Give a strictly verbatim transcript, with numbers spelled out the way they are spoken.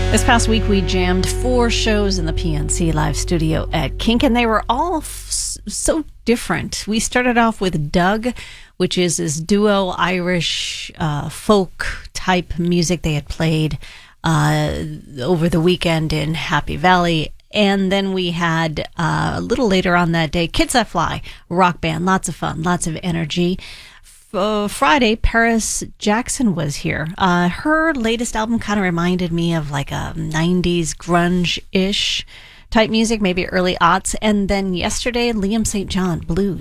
This past week, we jammed four shows in the P N C Live studio at Kink, and they were all f- so different. We started off with Doug, which is this duo Irish uh, folk type music they had played uh, over the weekend in Happy Valley. And then we had uh, a little later on that day, Kids That Fly, rock band, lots of fun, lots of energy. Uh, Friday, Paris Jackson was here. Uh, her latest album kind of reminded me of like a nineties grunge-ish type music, maybe early aughts. And then yesterday, Liam Saint John, blues.